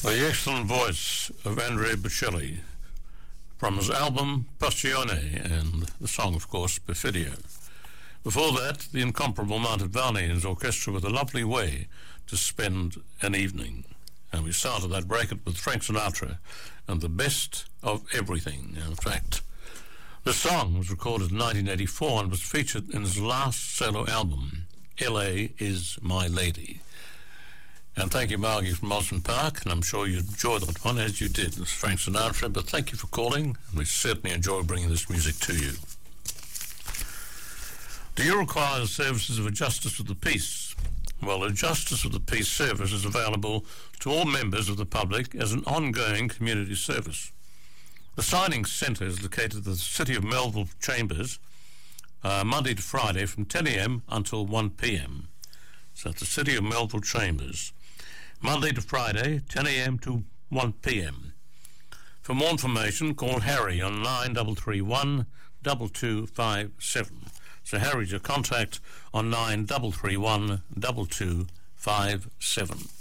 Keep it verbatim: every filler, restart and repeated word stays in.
The excellent voice of Andrea Bocelli from his album Passione, and the song, of course, Perfidio. Before that, the incomparable Mantovani and his orchestra with a lovely way to spend an evening. And we started that bracket with Frank Sinatra and the best of everything. In fact, the song was recorded in nineteen eighty-four and was featured in his last solo album, L A Is My Lady. And thank you, Margie from Osborne Park, and I'm sure you enjoyed that one as you did. It's Frank Sinatra, but thank you for calling, and we certainly enjoy bringing this music to you. Do you require the services of a Justice of the Peace? Well, a Justice of the Peace service is available to all members of the public as an ongoing community service. The signing centre is located at the City of Melville Chambers, uh, Monday to Friday from ten a.m. until one p.m. So at the City of Melville Chambers, Monday to Friday, ten a.m. to one p.m. For more information, call Harry on nine three three one, two two five seven. So Harry's your contact on nine three three one, two two five seven.